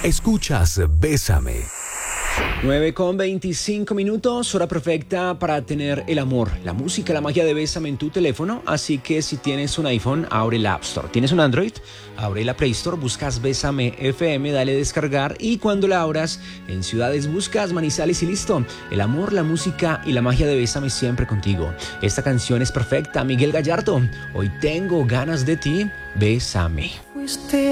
Escuchas Bésame. 9:25, hora perfecta para tener el amor, la música, la magia de Bésame en tu teléfono. Así que si tienes un iPhone, abre el App Store. ¿Tienes un Android? Abre la Play Store, buscas Bésame FM, dale descargar y cuando la abras, en ciudades buscas Manizales y listo. El amor, la música y la magia de Bésame siempre contigo. Esta canción es perfecta, Miguel Gallardo. Hoy tengo ganas de ti, Bésame. Fuiste